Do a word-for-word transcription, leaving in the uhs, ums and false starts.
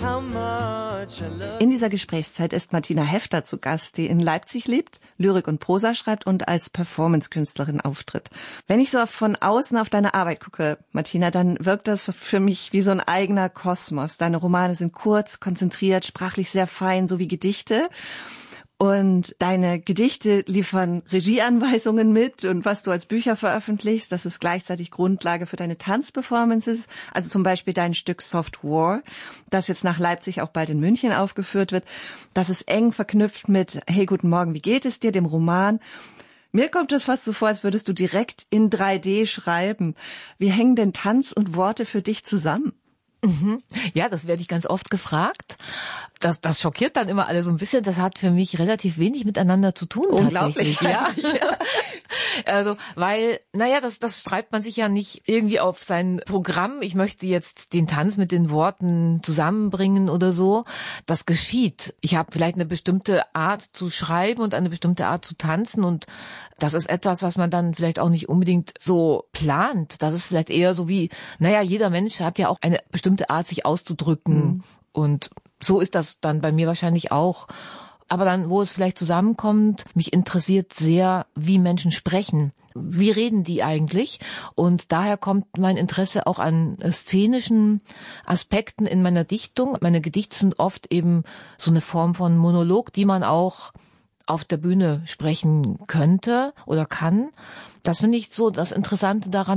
In dieser Gesprächszeit ist Martina Häfter zu Gast, die in Leipzig lebt, Lyrik und Prosa schreibt und als Performance-Künstlerin auftritt. Wenn ich so von außen auf deine Arbeit gucke, Martina, dann wirkt das für mich wie so ein eigener Kosmos. Deine Romane sind kurz, konzentriert, sprachlich sehr fein, so wie Gedichte. Und deine Gedichte liefern Regieanweisungen mit und was du als Bücher veröffentlichst, das ist gleichzeitig Grundlage für deine Tanzperformances. Also zum Beispiel dein Stück Soft War, das jetzt nach Leipzig auch bald in München aufgeführt wird. Das ist eng verknüpft mit Hey, guten Morgen, wie geht es dir, dem Roman. Mir kommt es fast so vor, als würdest du direkt in drei D schreiben. Wie hängen denn Tanz und Worte für dich zusammen? Mhm. Ja, das werde ich ganz oft gefragt. Das, das schockiert dann immer alle so ein bisschen. Das hat für mich relativ wenig miteinander zu tun. Unglaublich. Ja. ja. Also, weil, naja, das, das schreibt man sich ja nicht irgendwie auf sein Programm. Ich möchte jetzt den Tanz mit den Worten zusammenbringen oder so. Das geschieht. Ich habe vielleicht eine bestimmte Art zu schreiben und eine bestimmte Art zu tanzen und das ist etwas, was man dann vielleicht auch nicht unbedingt so plant. Das ist vielleicht eher so wie, naja, jeder Mensch hat ja auch eine bestimmte Art, sich auszudrücken. Mhm. Und so ist das dann bei mir wahrscheinlich auch. Aber dann, wo es vielleicht zusammenkommt, mich interessiert sehr, wie Menschen sprechen. Wie reden die eigentlich? Und daher kommt mein Interesse auch an szenischen Aspekten in meiner Dichtung. Meine Gedichte sind oft eben so eine Form von Monolog, die man auch auf der Bühne sprechen könnte oder kann. Das finde ich so das Interessante daran,